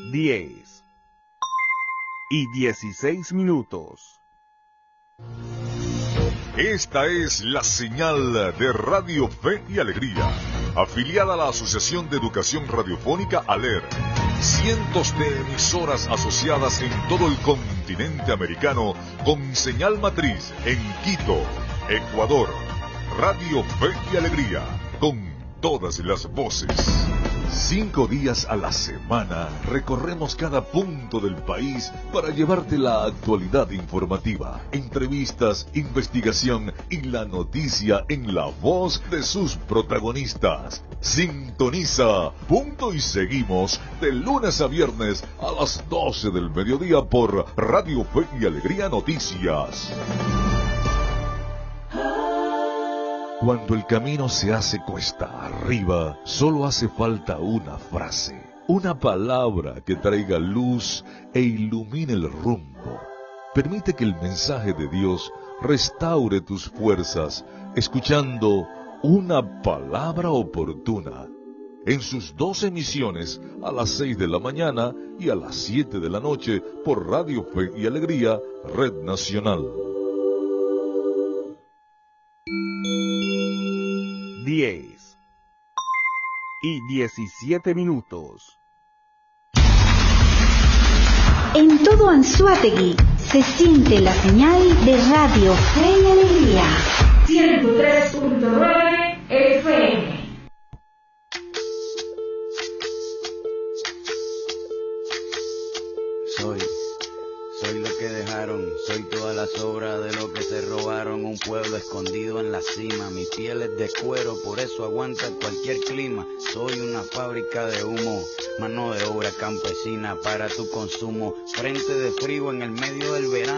10:16. Esta es la señal de Radio Fe y Alegría, afiliada a la Asociación de Educación Radiofónica ALER. Cientos de emisoras asociadas en todo el continente americano con señal matriz en Quito, Ecuador. Radio Fe y Alegría, con todas las voces. 5 días a la semana recorremos cada punto del país para llevarte la actualidad informativa, entrevistas, investigación y la noticia en la voz de sus protagonistas. Sintoniza Punto y Seguimos de lunes a viernes a las 12 del mediodía por Radio Fe y Alegría Noticias. Cuando el camino se hace cuesta arriba, solo hace falta una frase, una palabra que traiga luz e ilumine el rumbo. Permite que el mensaje de Dios restaure tus fuerzas, escuchando una palabra oportuna. En sus 2 emisiones, a las 6 de la mañana y a las 7 de la noche, por Radio Fe y Alegría, Red Nacional. 10:17. En todo Anzoátegui se siente la señal de Radio Fe y Alegría. 103.9 FM. Soy lo que dejaron, soy toda la sobra de lo que se robaron, un pueblo escondido en la cima, mi piel es de cuero, por eso aguanta cualquier clima, soy una fábrica de humo, mano de obra campesina para tu consumo, frente de frío en el medio del verano.